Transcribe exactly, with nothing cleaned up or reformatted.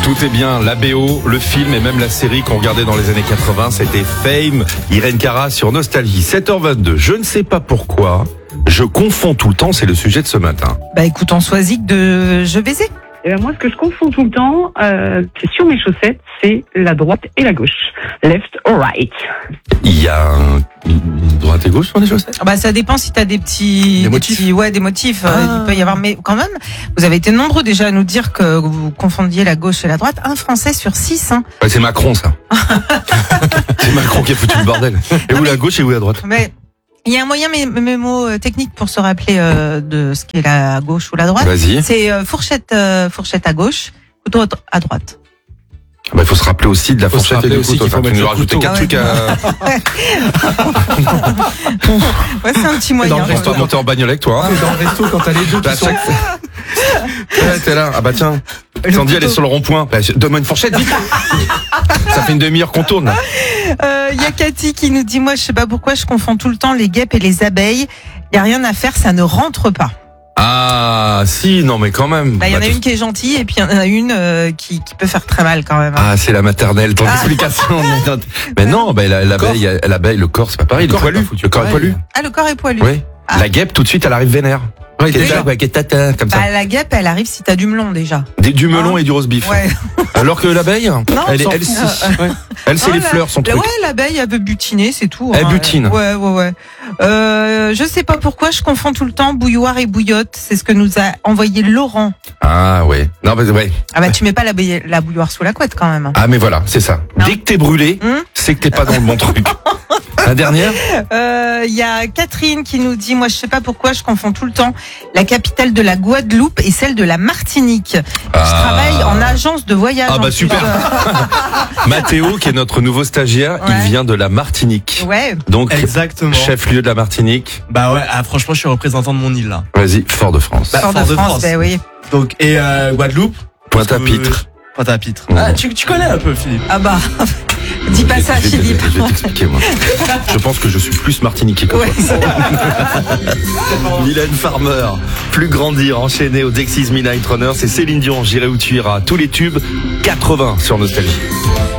Tout est bien, la B O, le film et même la série qu'on regardait dans les années quatre-vingts, c'était Fame, Irène Cara sur Nostalgie. sept heures vingt-deux, je ne sais pas pourquoi, je confonds tout le temps, c'est le sujet de ce matin. Bah écoute, on choisit de Je baiser. Eh ben moi, ce que je confonds tout le temps, euh, c'est sur mes chaussettes, c'est la droite et la gauche. Left or right. Il y a un, une droite et gauche sur les chaussettes? Ah bah ça dépend si t'as des petits, Des motifs petits, ouais, des motifs. Ah. euh, il peut y avoir, mais quand même, vous avez été nombreux déjà à nous dire que vous confondiez la gauche et la droite. Un Français sur six, hein. Ouais, c'est Macron ça. C'est Macron qui a foutu le bordel. Et où la gauche et où la droite? Mais il y a un moyen mé- mémo euh, technique pour se rappeler euh, de ce qu'est la gauche ou la droite. Vas-y. C'est euh, fourchette, euh, fourchette à gauche, couteau à droite. Bah, il faut se rappeler aussi de la Faut se fourchette et rappeler du aussi couteau. qu'il faut Enfin, tu mettre nous le rajouter couteau. quatre Ah ouais. trucs à... Ouais, c'est un petit moyen. dans le On va monter en bagnole avec toi. Hein. Dans le resto, quand t'as les deux Bah, qui sont... chaque... Ouais, t'es là. Ah bah tiens. Le Sandy, elle est couteau. sur le rond-point. Bah, donne-moi une fourchette, vite. Ça fait une demi-heure qu'on tourne. Euh, y a Cathy qui nous dit, moi, je sais pas pourquoi je confonds tout le temps les guêpes et les abeilles. Y a rien à faire, ça ne rentre pas. Ah, si, non, mais quand même. Là, il y en Bah, a une qui est gentille et puis il y en a une euh, qui, qui peut faire très mal quand même. Ah, c'est la maternelle, ton Ah. explication. Mais non, bah, la- l'abeille, l'abeille, le corps, c'est pas pareil. Le Le, corps est poilu. pas foutu Le corps est pareil. poilu. Ah, le corps est poilu. Oui. Ah. La guêpe, tout de suite, elle arrive vénère. Ouais, Qu'est-ce déjà. que ouais, qu'est-ce que t'as, comme ça. Bah, la guêpe, elle arrive si t'as du melon déjà. Des- Du melon Ah. et du roast beef. Ouais. Alors que l'abeille, elle, s'en elle, fout. si. Ouais. Elle, c'est Non, les la- fleurs, son la- truc. Ouais, l'abeille, elle veut butiner, c'est tout. Elle hein. butine. Ouais, ouais, ouais. Euh, je sais pas pourquoi je confonds tout le temps bouilloire et bouillotte. C'est ce que nous a envoyé Laurent. Ah, ouais. Non, mais ouais. Ah bah, tu mets pas la, bouille- la bouilloire sous la couette quand même. Ah, mais voilà, c'est ça. Non. Dès que t'es brûlé, Hum c'est que t'es pas dans le bon truc. La dernière? Euh, il y a Catherine qui nous dit, moi je sais pas pourquoi je confonds tout le temps la capitale de la Guadeloupe et celle de la Martinique. Ah. Je travaille en agence de voyage. Ah, bah, en super. plus. Mathéo, qui est notre nouveau stagiaire, Ouais. il vient de la Martinique. Ouais. Donc, Exactement. chef-lieu de la Martinique. Bah ouais, ah, franchement, je suis représentant de mon île là. Vas-y, Fort-de-France. Bah, Fort de France, ben oui. Donc et euh, Guadeloupe. Pointe-à-Pitre. Pointe-à-Pitre. Ouais. Ah, tu, tu connais un peu, Philippe. Ah bah, dis pas ça, Je vais- Philippe. Je vais t'expliquer, moi. Je pense que je suis plus martiniquais que toi. Ouais. Mylène Farmer, plus grandir, enchaîné au Dexys Midnight Runner, c'est Céline Dion, J'irai où tu iras, tous les tubes, quatre-vingts sur Nostalgie.